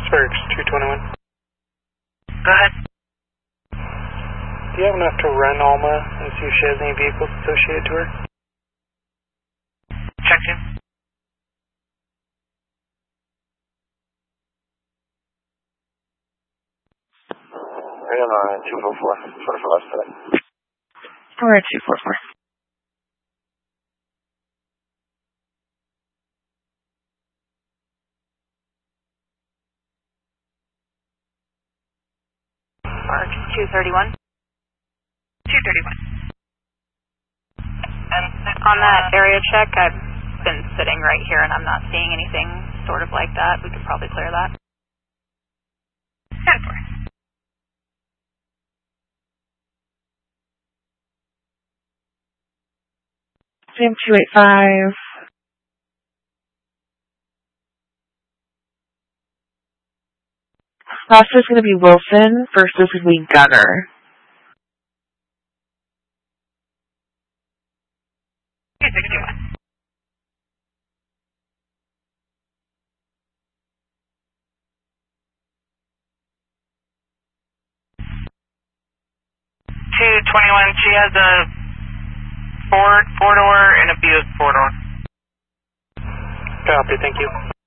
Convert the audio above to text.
Sparks 221. Go ahead. Do you have enough to run Alma and see if she has any vehicles associated to her? Check in. Right on 244, sort of left side. We're at 244. Mark 231. 231. And on that area check, I've been sitting right here and I'm not seeing anything sort of like that. We could probably clear that. 10-4. Sam 285. Last is going to be Wilson. First is going to be Gunner. 261. She has a four door and a Buick 4-door. Copy, thank you.